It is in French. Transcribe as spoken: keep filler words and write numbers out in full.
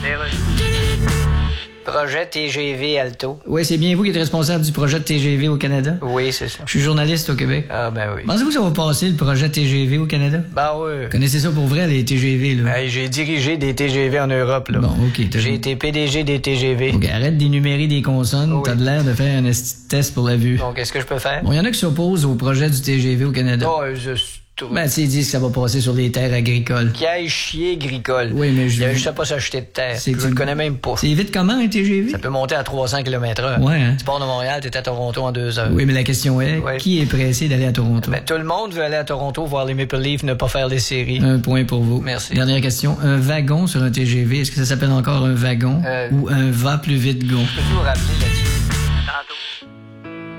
Projet T G V Alto. Oui, c'est bien vous qui êtes responsable du projet de T G V au Canada? Oui, c'est ça. Je suis journaliste au Québec. Ah, ben oui. Pensez-vous que ça va passer, le projet T G V au Canada? Ben oui. Connaissez ça pour vrai, les T G V, là? Hey, j'ai dirigé des T G V en Europe, là. Bon, OK. J'ai été P D G des T G V. OK, arrête d'énumérer des consonnes. Oui. T'as de l'air de faire un esti de test pour la vue. Bon, qu'est-ce que je peux faire? Bon, il y en a qui s'opposent au projet du T G V au Canada. Oh, je suis tout. Ben, tu sais, ils disent que ça va passer sur les terres agricoles. Qui aille chier agricole. Oui, mais je... Il y a juste à pas s'acheter de terre. C'est Je que- le connais même pas. C'est vite comment, un T G V? Ça peut monter à trois cents kilomètres heure. Ouais, hein? Tu pars de Montréal, t'es à Toronto en deux heures. Oui, mais la question est, Ouais. qui est pressé d'aller à Toronto? Ben, tout le monde veut aller à Toronto voir les Maple Leafs ne pas faire les séries. Un point pour vous. Merci. Dernière question. Un wagon sur un T G V, est-ce que ça s'appelle encore un wagon Euh. ou un va plus vite gon? Peux-tu vous rappeler là-dessus? Tantôt.